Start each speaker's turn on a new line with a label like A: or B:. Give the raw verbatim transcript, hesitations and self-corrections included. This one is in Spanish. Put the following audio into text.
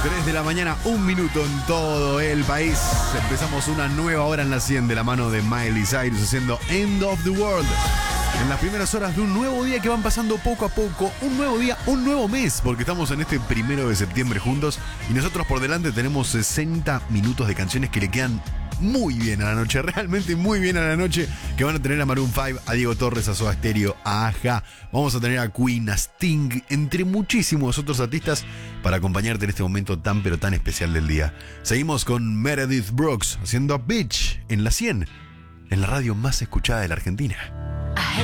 A: tres de la mañana, un minuto en todo el país. Empezamos una nueva hora en la cien de la mano de Miley Cyrus haciendo End of the World. En las primeras horas de un nuevo día que van pasando poco a poco. Un nuevo día, un nuevo mes, porque estamos en este primero de septiembre juntos. Y nosotros por delante tenemos sesenta minutos de canciones que le quedan muy bien a la noche, realmente muy bien a la noche, que van a tener a Maroon cinco, a Diego Torres, a Soda Stereo, a Aja, vamos a tener a Queen, a Sting, entre muchísimos otros artistas para acompañarte en este momento tan pero tan especial del día. Seguimos con Meredith Brooks haciendo Bitch en la cien, en la radio más escuchada de la Argentina.